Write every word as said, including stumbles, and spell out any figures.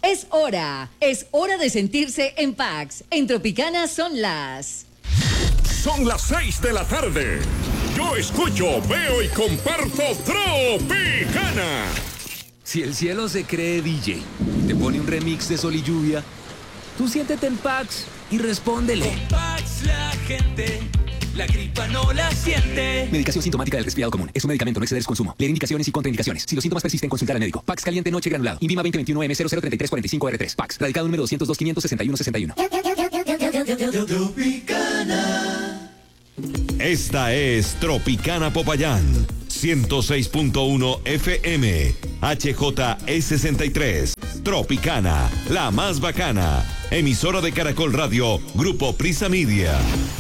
Es hora, es hora de sentirse en Pax. En Tropicana son las... Son las seis de la tarde. Yo escucho, veo y comparto Tropicana. Si el cielo se cree D J, te pone un remix de Sol y Lluvia, tú siéntete en Pax y respóndele. Con Pax la gente, la gripa no la siente. Medicación sintomática del resfriado común. Es un medicamento, no exceder su consumo. Leer indicaciones y contraindicaciones. Si los síntomas persisten, consultar al médico. Pax caliente noche granulado. Invima veinte veintiuno M cero cero treinta y tres cuarenta y cinco R tres. Pax. Radicado número doscientos dos quinientos sesenta y uno sesenta y uno. Esta es Tropicana Popayán, ciento seis punto uno F M, H J E sesenta y tres. Tropicana, la más bacana. Emisora de Caracol Radio, Grupo Prisa Media.